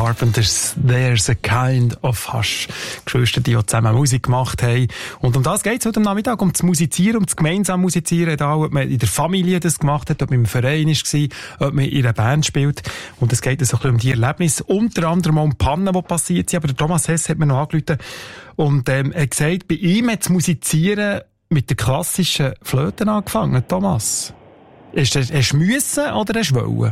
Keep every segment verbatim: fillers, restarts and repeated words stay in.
Carpenters, There's a Kind of Hush. Geschwister, die auch zusammen Musik gemacht haben. Und um das geht es heute am Nachmittag, um das Musizieren, um das gemeinsam Musizieren, egal, ob man in der Familie das gemacht hat, ob man im Verein war, ob man in einer Band spielt. Und es geht so ein bisschen um die Erlebnisse, unter anderem auch um Pannen, die passiert sind. Aber der Thomas Hess hat mir noch angerufen und ähm, er hat gesagt, bei ihm hat das Musizieren mit der klassischen Flöte angefangen. Thomas, hast du, hast du müssen oder hast du wollen?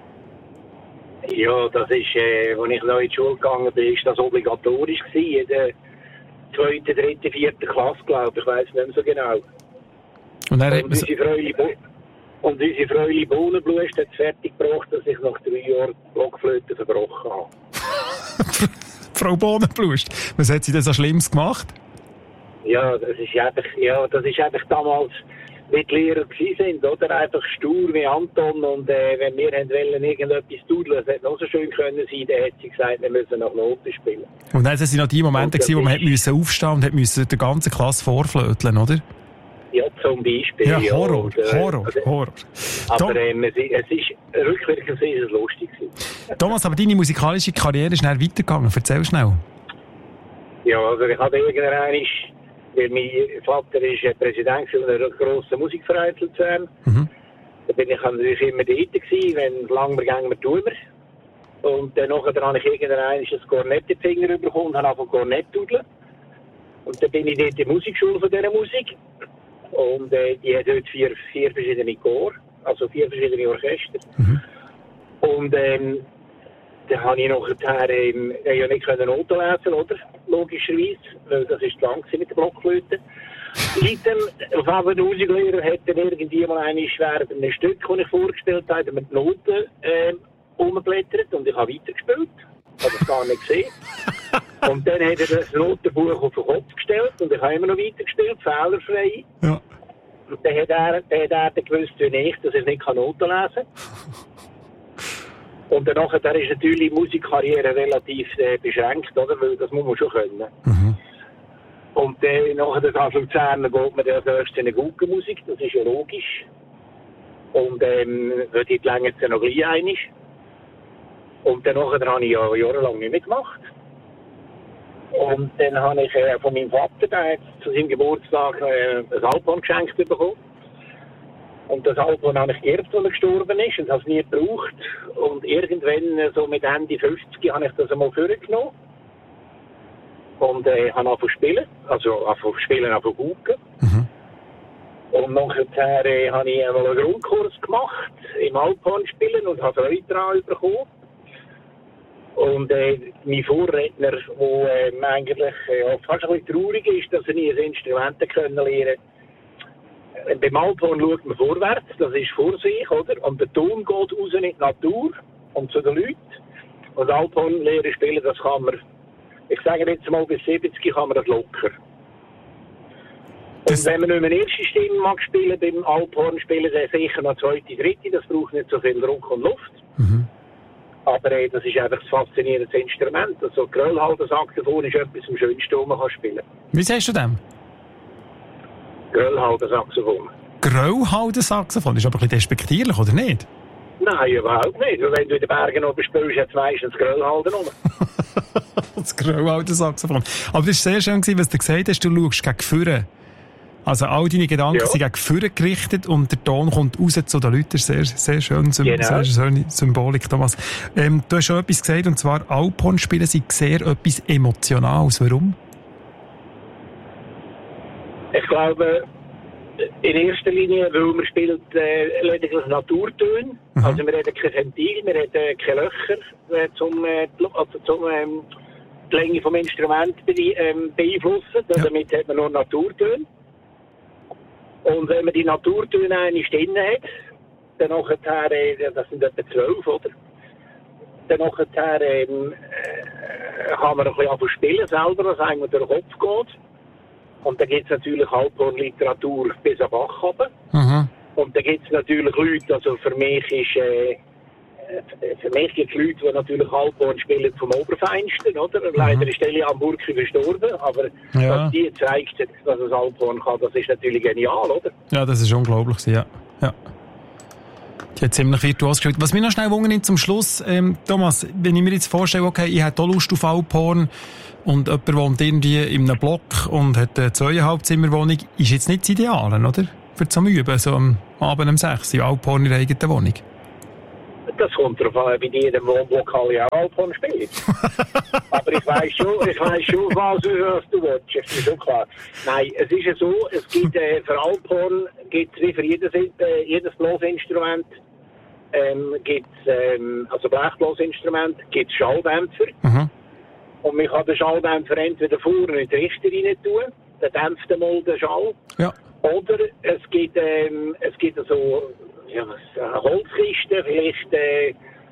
Ja, das ist, äh, als ich neu in die Schule gegangen bin, ist das obligatorisch gewesen. In der zweiten, dritten, vierten Klasse, glaube ich. Ich weiss nicht mehr so genau. Und, er und, unsere Freude Bo- und unsere Freude Bohnenblust hat es fertig gebracht, dass ich nach drei Jahren die Blockflöte verbrochen habe. Frau Bohnenblust, was hat sie denn so Schlimmes gemacht? Ja, das ist einfach, ja, das ist einfach damals, wie die Lehrer gewesen sind, oder? Einfach stur wie Anton. Und äh, wenn wir wollen, irgendetwas dudeln, das hätte noch so schön können sein, dann hat sie gesagt, wir müssen nach Noten spielen. Und dann sind noch die Momente gewesen, wo man musste aufstehen und musste der ganzen Klasse vorflöteln, oder? Ja, zum Beispiel. Ja, Horror, ja, oder, Horror, oder, Horror. Aber ähm, es, es ist, rückwirkend ist es lustig gewesen. Thomas, aber deine musikalische Karriere ist schnell weitergegangen. Erzähl schnell. Ja, also ich habe irgendwann, weil mein Vater ist Präsident einer grossen Musikverein in Luzern. Mhm. Da bin ich natürlich immer dort gewesen, wenn lang wir gehen, wir tun wir. Und dann nachher habe ich irgendwann ein Kornett in den Finger bekommen und habe angefangen Kornett zu dudeln. Und dann bin ich dort in der Musikschule von dieser Musik. Und äh, die hat dort vier, vier verschiedene Chor, also vier verschiedene Orchester. Mhm. Und ähm, dann habe ich nachher ähm, ja nicht Noten lesen, oder? Logischerweise, weil das ist lang mit der Blockflöte. Leider, auf einmal der Musiklehrer hat dann irgendwie mal eine schwer ein Stück, das ich vorgestellt habe, mit Noten äh, umgeblättert und ich habe weitergespielt. Ich habe das gar nicht gesehen. Und dann hat er das Notenbuch auf den Kopf gestellt und ich habe immer noch weitergespielt, fehlerfrei. Ja. Und dann hat er, dann hat er dann gewusst, wie ich, dass ich nicht Noten lesen kann. Und danach ist natürlich die Musikkarriere relativ äh, beschränkt, oder? Weil das muss man schon können. Mhm. Und äh, nachher als Luzerner geht man dann erst in eine gute Musik, das ist ja logisch. Und ähm, dort länger es noch gleich einig. Und dann nachher habe ich ja jahrelang nicht mehr gemacht. Und dann habe ich äh, von meinem Vater, der hat zu seinem Geburtstag äh, ein Alphorn geschenkt bekommen. Und das Alphorn habe ich geerbt, als er gestorben ist, und habe es nie gebraucht. Und irgendwann, so mit Ende fünfzig, habe ich das einmal vorgenommen. Und äh, habe angefangen zu spielen, also angefangen zu spielen, angefangen zu gucken. Mhm. Und nachher äh, habe ich einmal einen Grundkurs gemacht im Alphorn spielen und habe Freude daran bekommen. Und äh, mein Vorredner, der äh, eigentlich äh, fast ein bisschen traurig ist, dass er nie ein Instrument können lernen konnte. Beim Alphorn schaut man vorwärts, das ist vor sich, oder? Und der Ton geht raus in die Natur und zu den Leuten. Und Alphorn lernen spielen, das kann man, ich sage jetzt mal, bis siebzig kann man das locker. Und wenn man nicht mehr eine erste Stimme mag spielen, beim Alphorn spielen, dann sicher noch zweite, dritte, das braucht nicht so viel Druck und Luft. Mhm. Aber äh, das ist einfach ein faszinierendes Instrument. Also Gröllhalter-Saxophon ist etwas am schönsten, was man spielen kann. Wie sagst du dem? Gröllhalter-Saxophon. Gröllhalter-Saxophon? Das ist aber ein bisschen despektierlich, oder nicht? Nein, überhaupt nicht. Weil wenn du in den Bergen oben spielst, hat es meistens Gröllhalter rum. Das Gröllhalter-Saxophon. Aber das war sehr schön, was du gesagt hast, du schaust gegen vorne. Also all deine Gedanken ja. sind gegen vorne gerichtet und der Ton kommt raus zu den Leuten. Sehr, sehr schön, genau. Sehr schöne Symbolik, Thomas. Ähm, du hast schon etwas gesagt, und zwar Alphorn spielen sind sehr etwas Emotionales. Warum? Ich glaube, in erster Linie, weil man spielt äh, lediglich Naturtöne. Mhm. Also wir haben kein Ventil, wir haben äh, keine Löcher äh, zum, äh, also zum ähm, die Länge des Instruments be ähm, beeinflussen. Ja. Damit hat man nur Naturtöne. Und wenn man die Naturtöne einmal drin hat, dann nachher, äh, das sind etwa zwölf, oder? Dann nachher ähm, äh, kann man ein bisschen anfangen spielen selber, was eigentlich durch den Kopf geht. Und dann gibt es natürlich Alphorn-Literatur bis an Bach runter. Mhm. Und dann gibt es natürlich Leute, also für mich ist, äh, für mich gibt es Leute, die natürlich Alphorn spielen vom Oberfeinsten, oder? Mhm. Leider ist Elia Burki verstorben, aber ja. was die zeigt, dass es Alphorn kann, das ist natürlich genial, oder? Ja, das ist unglaublich, ja. ja. Die hat ziemlich virtuos gespielt. Was mich noch schnell wundert zum Schluss, ähm, Thomas, wenn ich mir jetzt vorstelle, okay, ich hätte auch Lust auf Alphorn und jemand wohnt irgendwie in einem Block und hat eine zweieinhalb Zimmerwohnung, ist jetzt nicht das Ideale, oder? Für zum Üben, so am Abend um sechs, in Alphorn in der eigenen Wohnung. Das kommt darauf an, bei jedem Wohnblock alle auch Alphorn spielen. Aber ich weiss schon, ich weiss schon, was, was du willst. Das ist schon klar. Nein, es ist ja so, es gibt, äh, für Alphorn gibt es wie für jedes, äh, jedes Blasinstrument, ähm, gibt's, ähm, also Blechblasinstrument, gibt es Schalldämpfer. Mhm. Und man kann den Schalldämpfer entweder vorne in die Richter rein tun, dann dämpft einmal den Schall. Ja. Oder es gibt, ähm, es gibt so, ja, eine Holzkiste, vielleicht äh,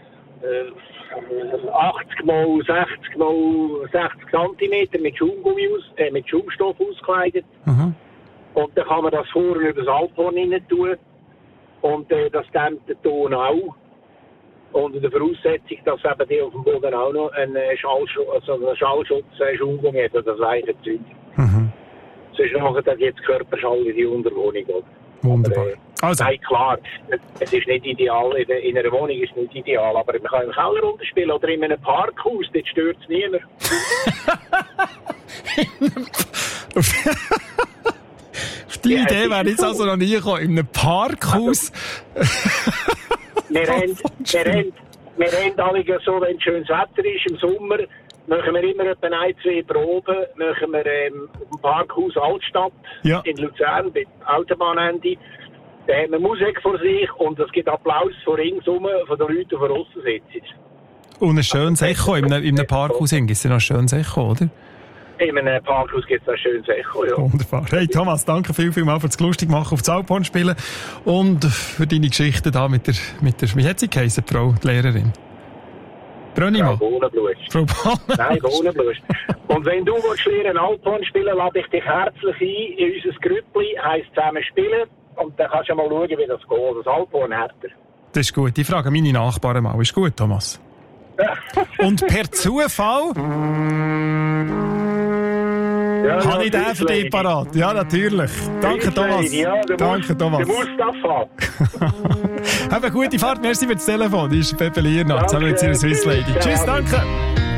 äh, achtzig mal sechzig mal sechzig Zentimeter mit Schaumgummi aus, äh, mit Schaumstoff ausgekleidet. Mhm. Und dann kann man das vorne über das Alphorn rein tun. Und äh, das dämmt den Ton auch. Unter der Voraussetzung, dass eben die auf dem Boden auch noch einen Schallschutz, also einen Schallschutz äh, Schaumgummi hat, oder das weiche Zeug. Mhm. Sonst machen dann jetzt Körperschall in die Unterwohnung. Oder? Wunderbar. Aber, äh, also. Nein, klar, es ist nicht ideal, in, der, in einer Wohnung ist es nicht ideal, aber man kann im Keller runterspielen oder in einem Parkhaus, dort stört es niemand. Auf die ja, Idee wäre jetzt so. Also noch nie gekommen, in einem Parkhaus. wir haben, wir haben, wir haben alle so, wenn schönes Wetter ist im Sommer, machen wir immer etwa ein, zwei Proben, machen wir ähm, auf dem Parkhaus Altstadt ja. in Luzern, bei Autobahnende. Da haben wir Musik vor sich und es gibt Applaus von ringsum, von den Leuten, die von aussen sitzen. Und ein schönes Echo, in einem Parkhaus gibt es ja noch ein schönes Echo, oder? In einem Parkhaus gibt es ein schönes Echo, ja. Wunderbar. Hey Thomas, danke viel, viel mal für das lustig machen auf das Alphorn spielen und für deine Geschichte da mit der, mit der, wie hat sie geheißen, Frau, die Lehrerin? Brönnimann? Frau Bohnenblust. Frau Bohnenblust. Nein, Bohnenblust. Und wenn du willst lernen Alphorn spielen, lade ich dich herzlich ein in unser Grüppli, heisst zusammen spielen. Und dann kannst du mal schauen, wie das geht. Das Alphorn härter. Das ist gut. Ich frage meine Nachbarn mal. Ist gut, Thomas? Und per Zufall ja, habe ich den für dich parat. Ja, natürlich. Danke, Thomas. Ja, Danke, Musst, Thomas. Du musst das Have eine gute Fahrt. Merci für das Telefon. Die ist Pepe Liernat, zusammen mit ihrer Swiss Lady. Tschüss, danke.